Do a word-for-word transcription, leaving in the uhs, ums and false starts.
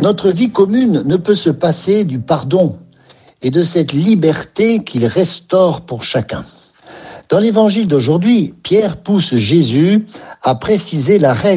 Notre vie commune ne peut se passer du pardon et de cette liberté qu'il restaure pour chacun. Dans l'évangile d'aujourd'hui, Pierre pousse Jésus à préciser la règle